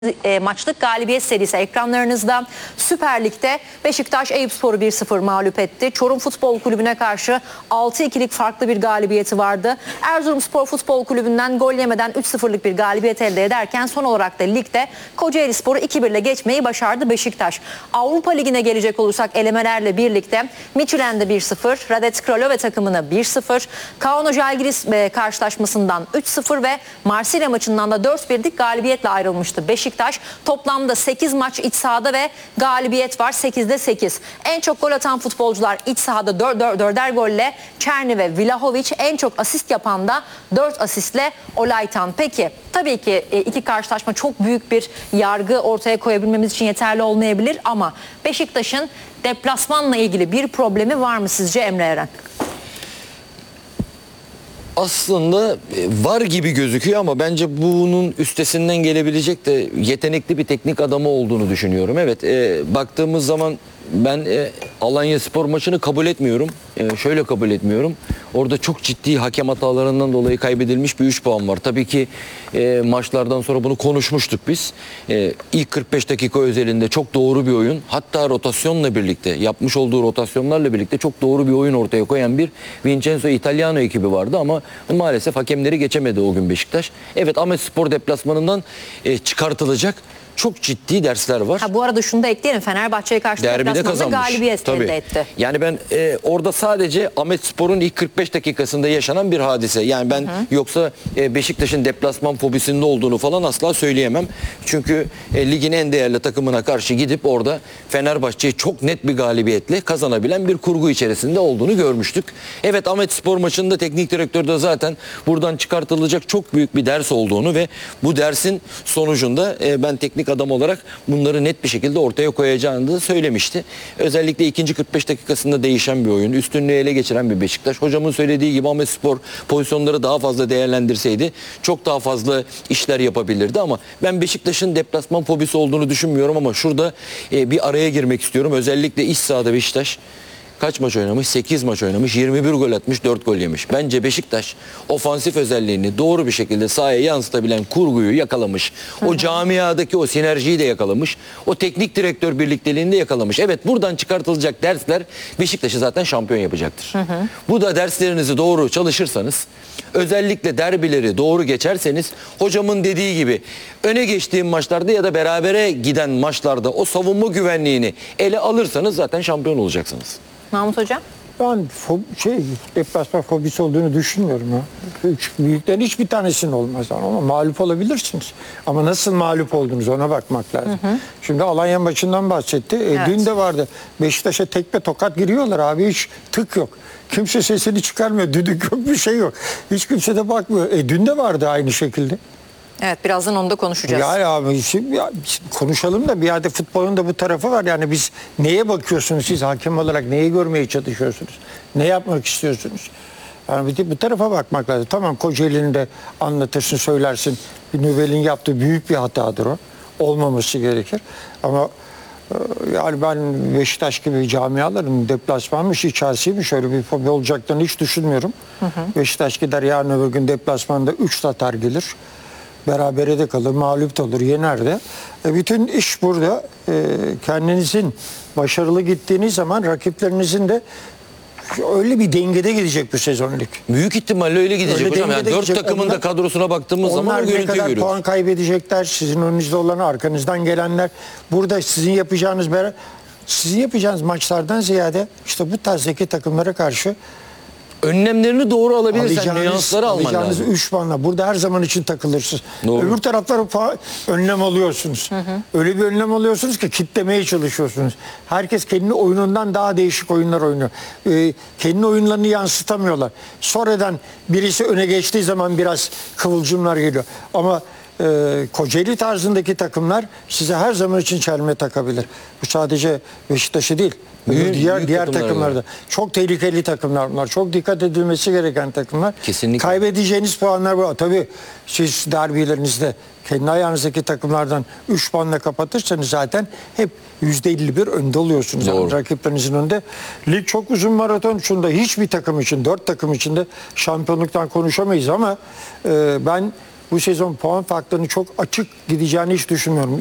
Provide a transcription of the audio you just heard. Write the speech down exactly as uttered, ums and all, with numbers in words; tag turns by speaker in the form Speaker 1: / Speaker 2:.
Speaker 1: E, maçlık galibiyet serisi ekranlarınızda. Süper Lig'de Beşiktaş Eyüpspor'u bir sıfır mağlup etti. Çorum Futbol Kulübü'ne karşı altı ikilik farklı bir galibiyeti vardı. Erzurumspor Futbol Kulübü'nden gol yemeden üç sıfırlık bir galibiyet elde ederken son olarak da ligde Kocaelispor'u iki bir ile geçmeyi başardı Beşiktaş. Avrupa Ligi'ne gelecek olursak elemelerle birlikte Midtjylland'de bir sıfır, Radet Kralove takımına bir sıfır, Kauno Žalgiris karşılaşmasından üç sıfır ve Marsilya maçından da dört birlik galibiyetle ayrılmıştı Beşiktaş. Beşiktaş toplamda sekiz maç iç sahada ve galibiyet var sekizde sekiz. En çok gol atan futbolcular iç sahada dörder golle Černi ve Vlahovic, en çok asist yapan da dört asistle Olaytan. Peki tabii ki iki karşılaşma çok büyük bir yargı ortaya koyabilmemiz için yeterli olmayabilir ama Beşiktaş'ın deplasmanla ilgili bir problemi var mı sizce Emre Eren?
Speaker 2: Aslında var gibi gözüküyor ama bence bunun üstesinden gelebilecek de yetenekli bir teknik adamı olduğunu düşünüyorum. Evet, e, baktığımız zaman ben e, Alanyaspor maçını kabul etmiyorum. E, şöyle kabul etmiyorum. Orada çok ciddi hakem hatalarından dolayı kaybedilmiş bir üç puan var. Tabii ki e, maçlardan sonra bunu konuşmuştuk biz. E, ilk kırk beş dakika özelinde çok doğru bir oyun. Hatta rotasyonla birlikte, yapmış olduğu rotasyonlarla birlikte çok doğru bir oyun ortaya koyan bir Vincenzo Italiano ekibi vardı ama maalesef hakemleri geçemedi o gün Beşiktaş. Evet, Ahmetspor deplasmanından e, çıkartılacak çok ciddi dersler var.
Speaker 1: Ha, bu arada şunu da ekleyelim. Fenerbahçe'ye karşı deplasmanda galibiyet
Speaker 2: Tabii.
Speaker 1: elde etti.
Speaker 2: Yani ben e, orada sadece Ahmetspor'un ilk kırk beş dakikasında yaşanan bir hadise. Yani ben hı hı. yoksa e, Beşiktaş'ın deplasman fobisinde olduğunu falan asla söyleyemem. Çünkü e, ligin en değerli takımına karşı gidip orada Fenerbahçe'yi çok net bir galibiyetle kazanabilen bir kurgu içerisinde olduğunu görmüştük. Evet, Ahmetspor maçında teknik direktör de zaten buradan çıkartılacak çok büyük bir ders olduğunu ve bu dersin sonucunda e, ben teknik adam olarak bunları net bir şekilde ortaya koyacağını da söylemişti. Özellikle ikinci kırk beş dakikasında değişen bir oyun, üstünlüğü ele geçiren bir Beşiktaş. Hocamın söylediği gibi Ahmetspor pozisyonları daha fazla değerlendirseydi çok daha fazla işler yapabilirdi ama ben Beşiktaş'ın deplasman fobisi olduğunu düşünmüyorum ama şurada e, bir araya girmek istiyorum. Özellikle iç sahada Beşiktaş kaç maç oynamış? sekiz maç oynamış. yirmi bir gol atmış, dört gol yemiş. Bence Beşiktaş ofansif özelliğini doğru bir şekilde sahaya yansıtabilen kurguyu yakalamış. Hı hı. O camiadaki o sinerjiyi de yakalamış. O teknik direktör birlikteliğini de yakalamış. Evet, buradan çıkartılacak dersler Beşiktaş'ı zaten şampiyon yapacaktır. Hı hı. Bu da derslerinizi doğru çalışırsanız, özellikle derbileri doğru geçerseniz, hocamın dediği gibi öne geçtiğim maçlarda ya da berabere giden maçlarda o savunma güvenliğini ele alırsanız zaten şampiyon olacaksınız.
Speaker 1: Mahmut Hocam?
Speaker 3: Ben şey, deplasman fobisi olduğunu düşünmüyorum ya. Üç büyüklerin hiçbir tanesinin olmaz ama mağlup olabilirsiniz. Ama nasıl mağlup oldunuz ona bakmak lazım. Hı hı. Şimdi Alanya maçından bahsetti. Evet. E, dün de vardı. Beşiktaş'a tekme tokat giriyorlar abi, hiç tık yok. Kimse sesini çıkarmıyor. Düdük yok, bir şey yok. Hiç kimse de bakmıyor. E, dün de vardı aynı şekilde.
Speaker 1: Evet, birazdan onu da konuşacağız.
Speaker 3: Yani abi şimdi, ya, konuşalım da bir yerde futbolun da bu tarafı var. Yani biz neye bakıyorsunuz siz hakem olarak, neyi görmeye çalışıyorsunuz? Ne yapmak istiyorsunuz? Yani bir bu tarafa bakmak lazım. Tamam, Kocaeli'ni de anlatırsın, söylersin. Bir Nüvel'in yaptığı büyük bir hatadır o. Olmaması gerekir. Ama yani ben Beşiktaş gibi camiaların deplasmanmış, içerisiymiş, öyle bir fobi olacaklarını hiç düşünmüyorum. Hı hı. Beşiktaş gider yarın öbür gün deplasmanda üç atar gelir. Berabere de kalır, mağlup da olur, yener de. E, bütün iş burada. E, kendinizin başarılı gittiğiniz zaman rakiplerinizin de öyle bir dengede gidecek bu sezonluk.
Speaker 2: Büyük ihtimalle öyle gidecek öyle hocam. Yani dört takımın da kadrosuna baktığımız zaman o görüntüyü görüyoruz. Onlar ne kadar
Speaker 3: puan kaybedecekler, sizin önünüzde olanı, arkanızdan gelenler. Burada sizin yapacağınız sizin yapacağınız maçlardan ziyade işte bu tarzdaki takımlara karşı
Speaker 2: önlemlerini doğru alabilirsen nüansları alman lazım.
Speaker 3: üç puanla. Burada her zaman için takılırsınız. Doğru. Öbür taraflara önlem alıyorsunuz. Hı hı. Öyle bir önlem alıyorsunuz ki kitlemeye çalışıyorsunuz. Herkes kendi oyunundan daha değişik oyunlar oynuyor. Ee, kendi oyunlarını yansıtamıyorlar. Sonradan birisi öne geçtiği zaman biraz kıvılcımlar geliyor. Ama e, Kocaeli tarzındaki takımlar size her zaman için çelme takabilir. Bu sadece Beşiktaş'ı değil. Büyük, diğer büyük diğer takımlarda var. Çok tehlikeli takımlar bunlar. Çok dikkat edilmesi gereken takımlar.
Speaker 2: Kesinlikle.
Speaker 3: Kaybedeceğiniz puanlar var. Tabii siz derbilerinizde kendi ayağınızdaki takımlardan üç puanla kapatırsanız zaten hep yüzde elli bir önde oluyorsunuz. Yani rakiplerinizin önünde. Lig çok uzun maraton. Şunda hiçbir takım için, dört takım için de şampiyonluktan konuşamayız ama e, ben bu sezon puan farklarını çok açık gideceğini hiç düşünmüyorum.